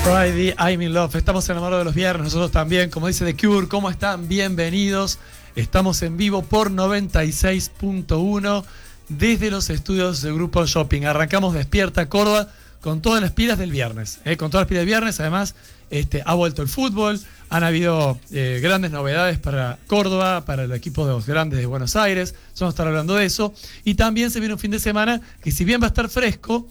Friday, I'm in love. Estamos enamorados de los viernes, nosotros también. Como dice The Cure, ¿cómo están? Bienvenidos. Estamos en vivo por 96.1 desde los estudios de Grupo Shopping. Arrancamos Despierta Córdoba con todas las pilas del viernes. Con todas las pilas del viernes, además, ha vuelto el fútbol. Han habido grandes novedades para Córdoba, para el equipo de los grandes de Buenos Aires. Vamos a estar hablando de eso. Y también se viene un fin de semana que, si bien va a estar fresco,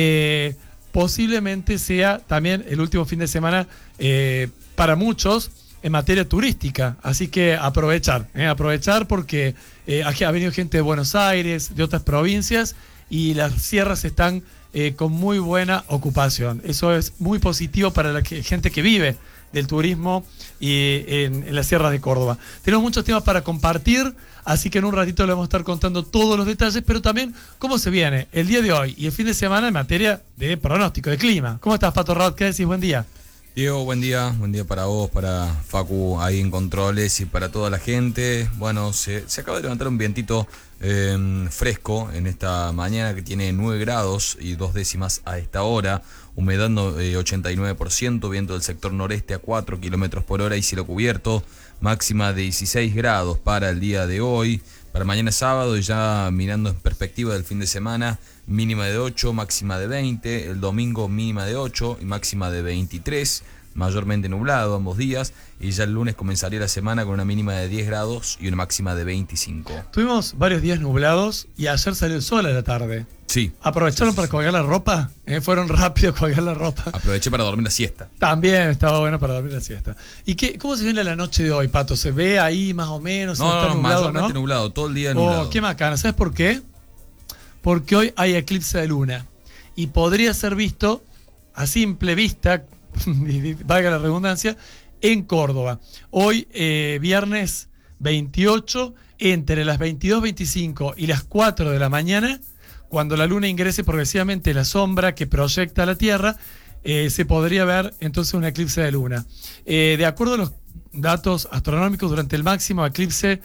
posiblemente sea también el último fin de semana para muchos en materia turística. Así que aprovechar porque aquí ha venido gente de Buenos Aires, de otras provincias, y las sierras están con muy buena ocupación. Eso es muy positivo para la gente que vive del turismo y en las sierras de Córdoba. Tenemos muchos temas para compartir, así que en un ratito le vamos a estar contando todos los detalles, pero también cómo se viene el día de hoy y el fin de semana en materia de pronóstico, de clima. ¿Cómo estás, Pato Raut? ¿Qué decís? Buen día. Diego, buen día para vos, para Facu ahí en controles y para toda la gente. Bueno, se acaba de levantar un vientito fresco en esta mañana que tiene 9 grados y 2 décimas a esta hora, humedad 89%, viento del sector noreste a 4 kilómetros por hora y cielo cubierto, máxima de 16 grados para el día de hoy. Para mañana sábado, y ya mirando en perspectiva del fin de semana, mínima de 8, máxima de 20, el domingo mínima de 8 y máxima de 23, mayormente nublado ambos días, y ya el lunes comenzaría la semana con una mínima de 10 grados y una máxima de 25. Tuvimos varios días nublados y ayer salió el sol a la tarde. Sí. ¿Aprovecharon para colgar la ropa? Fueron rápido a colgar la ropa. Aproveché para dormir la siesta. También estaba bueno para dormir la siesta. ¿Y cómo se viene la noche de hoy, Pato? ¿Se ve ahí más o menos? No, mayormente nublado, todo el día nublado. Qué macana. ¿Sabes por qué? Porque hoy hay eclipse de luna y podría ser visto a simple vista, valga la redundancia, en Córdoba. Hoy, viernes 28, entre las 22:25 y las 4 de la mañana, cuando la luna ingrese progresivamente la sombra que proyecta la Tierra, se podría ver entonces un eclipse de luna. De acuerdo a los datos astronómicos, durante el máximo eclipse,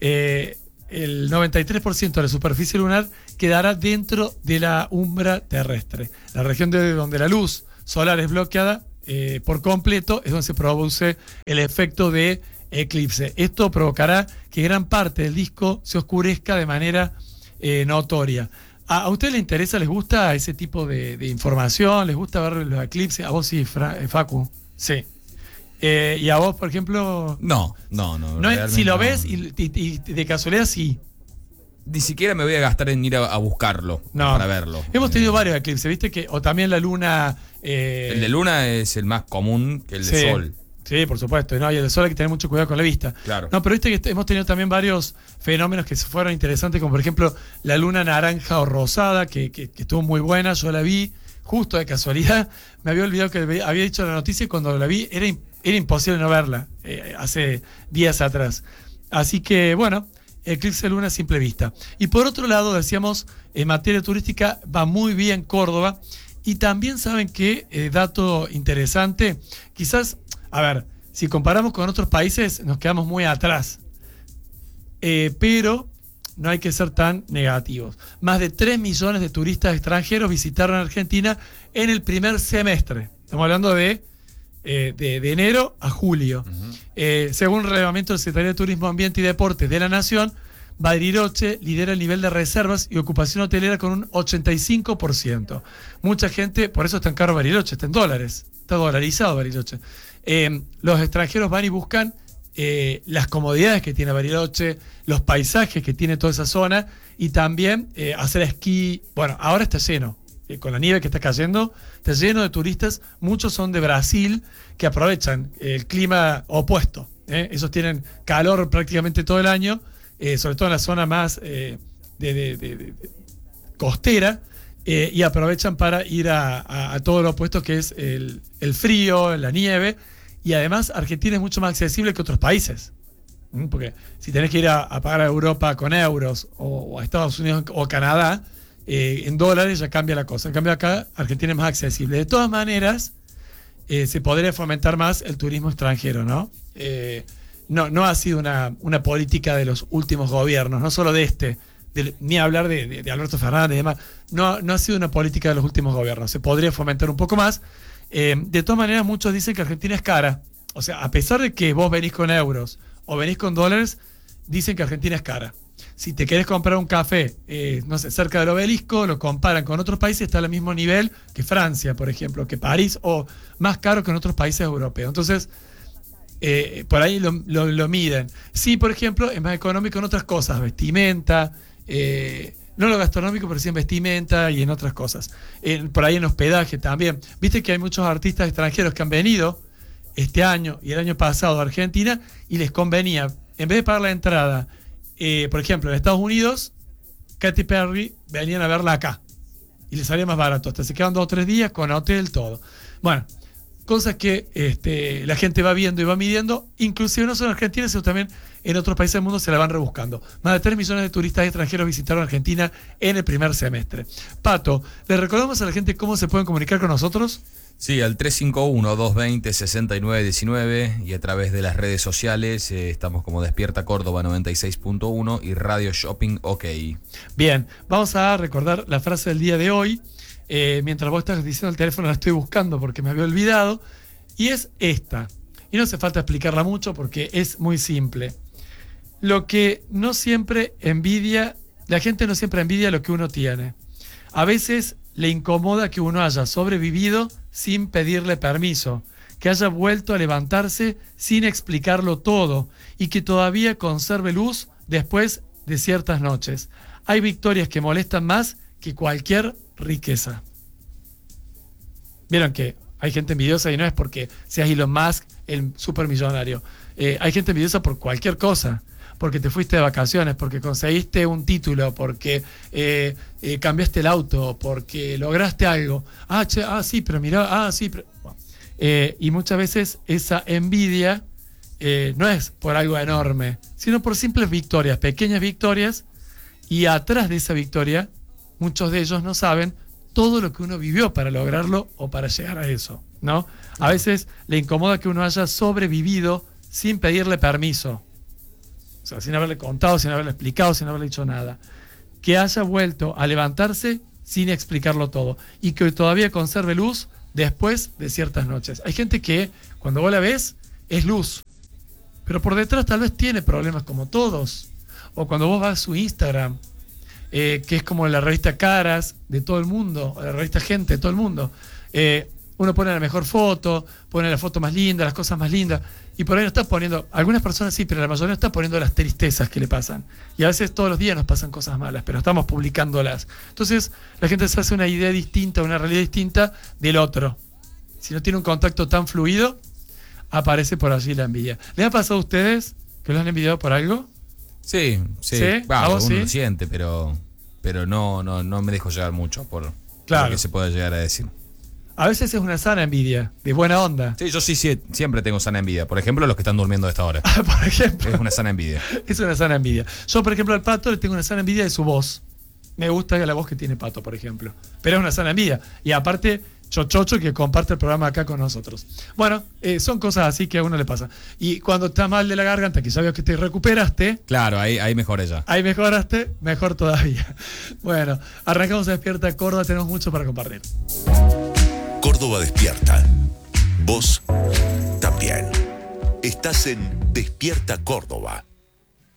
el 93% de la superficie lunar quedará dentro de la umbra terrestre. La región de donde la luz solar es bloqueada por completo es donde se produce el efecto de eclipse. Esto provocará que gran parte del disco se oscurezca de manera notoria. ¿A usted le interesa, les gusta ese tipo de información? ¿Les gusta ver los eclipses? ¿A vos sí, Facu? Sí. ¿Y a vos, por ejemplo? No. Si lo ves y de casualidad sí. Ni siquiera me voy a gastar en ir a buscarlo para verlo. Hemos tenido varios eclipses, ¿viste? O también la luna... El de luna es el más común que el de sol. Sí, por supuesto. No, y el de sol hay que tener mucho cuidado con la vista. Claro. No, pero viste que hemos tenido también varios fenómenos que fueron interesantes, como por ejemplo la luna naranja o rosada, que estuvo muy buena. Yo la vi justo de casualidad. Me había olvidado que había dicho la noticia, y cuando la vi era imposible no verla hace días atrás. Así que, bueno, eclipse de luna a simple vista. Y por otro lado, decíamos, en materia turística va muy bien Córdoba. Y también saben que, dato interesante, quizás, a ver, si comparamos con otros países nos quedamos muy atrás, pero no hay que ser tan negativos. Más de 3 millones de turistas extranjeros visitaron Argentina en el primer semestre. Estamos hablando de enero a julio. Uh-huh. Según el reglamento del Secretaría de Turismo, Ambiente y Deportes de la Nación, Bariloche lidera el nivel de reservas y ocupación hotelera con un 85%. Mucha gente, por eso es tan caro Bariloche, está en dólares, está dolarizado Bariloche. Los extranjeros van y buscan las comodidades que tiene Bariloche, los paisajes que tiene toda esa zona, y también hacer esquí. Bueno, ahora está lleno, con la nieve que está cayendo, está lleno de turistas. Muchos son de Brasil, que aprovechan el clima opuesto. Ellos tienen calor prácticamente todo el año, sobre todo en la zona más costera, y aprovechan para ir a todo lo opuesto, que es el frío, la nieve. Y además Argentina es mucho más accesible que otros países, porque si tenés que ir a pagar a Europa con euros, o a Estados Unidos o Canadá en dólares, ya cambia la cosa. En cambio acá Argentina es más accesible. De todas maneras, se podría fomentar más el turismo extranjero, ¿no? No ha sido una política de los últimos gobiernos, no solo ni hablar de Alberto Fernández y demás. No ha sido una política de los últimos gobiernos. Se podría fomentar un poco más. De todas maneras, muchos dicen que Argentina es cara. O sea, a pesar de que vos venís con euros o venís con dólares, dicen que Argentina es cara. Si te querés comprar un café, no sé, cerca del Obelisco, lo comparan con otros países, está al mismo nivel que Francia, por ejemplo, que París, o más caro que en otros países europeos. Entonces, por ahí lo miden. Sí, por ejemplo, es más económico en otras cosas, vestimenta, no lo gastronómico, pero sí en vestimenta y en otras cosas. Por ahí en hospedaje también. Viste que hay muchos artistas extranjeros que han venido este año y el año pasado a Argentina y les convenía, en vez de pagar la entrada, por ejemplo, en Estados Unidos, Katy Perry venían a verla acá y les salía más barato. Hasta se quedan 2 o 3 días con hotel, todo. Bueno, cosas que la gente va viendo y va midiendo, inclusive no solo en Argentina, sino también en otros países del mundo se la van rebuscando. Más de 3 millones de turistas extranjeros visitaron Argentina en el primer semestre. Pato, ¿le recordamos a la gente cómo se pueden comunicar con nosotros? Sí, al 351-220-6919 y a través de las redes sociales estamos como Despierta Córdoba 96.1 y Radio Shopping OK. Bien, vamos a recordar la frase del día de hoy. Mientras vos estás diciendo el teléfono la estoy buscando porque me había olvidado. Y es esta. Y no hace falta explicarla mucho porque es muy simple. Lo que no siempre envidia, la gente no siempre envidia lo que uno tiene. A veces le incomoda que uno haya sobrevivido sin pedirle permiso, que haya vuelto a levantarse sin explicarlo todo y que todavía conserve luz después de ciertas noches. Hay victorias que molestan más que cualquier riqueza. Vieron que hay gente envidiosa y no es porque seas Elon Musk, el supermillonario. Hay gente envidiosa por cualquier cosa. Porque te fuiste de vacaciones, porque conseguiste un título, porque cambiaste el auto, porque lograste algo. Sí, pero mirá, sí, pero... Bueno. Y muchas veces esa envidia no es por algo enorme, sino por simples victorias, pequeñas victorias, y atrás de esa victoria, muchos de ellos no saben todo lo que uno vivió para lograrlo o para llegar a eso, ¿no? A veces le incomoda que uno haya sobrevivido sin pedirle permiso. O sea, sin haberle contado, sin haberle explicado, sin haberle dicho nada. Que haya vuelto a levantarse sin explicarlo todo. Y que todavía conserve luz después de ciertas noches. Hay gente que, cuando vos la ves, es luz. Pero por detrás tal vez tiene problemas como todos. O cuando vos vas a su Instagram, que es como la revista Caras de todo el mundo, o la revista Gente de todo el mundo. Uno pone la mejor foto, pone la foto más linda, las cosas más lindas, y por ahí no está poniendo, algunas personas sí, pero la mayoría no está poniendo las tristezas que le pasan. Y a veces todos los días nos pasan cosas malas, pero estamos publicándolas. Entonces la gente se hace una idea distinta, una realidad distinta del otro. Si no tiene un contacto tan fluido, aparece por allí la envidia. ¿Les ha pasado a ustedes que los han envidiado por algo? Sí. ¿Sí? Bah, uno ¿Sí? lo siente, pero no me dejo llevar mucho por Claro. lo que se pueda llegar a decir. A veces es una sana envidia, de buena onda. Sí, yo sí siempre tengo sana envidia. Por ejemplo, los que están durmiendo a esta hora. Por ejemplo. Es una sana envidia. Es una sana envidia. Yo, por ejemplo, al Pato le tengo una sana envidia de su voz. Me gusta la voz que tiene Pato, por ejemplo. Pero es una sana envidia. Y aparte, Chochocho, que comparte el programa acá con nosotros. Bueno, son cosas así que a uno le pasa. Y cuando está mal de la garganta, que ya veo que te recuperaste. Claro, ahí mejoré ya. Ahí mejoraste, mejor todavía. Bueno, arrancamos a Despierta Córdoba, tenemos mucho para compartir. Córdoba despierta. Vos también. Estás en Despierta Córdoba.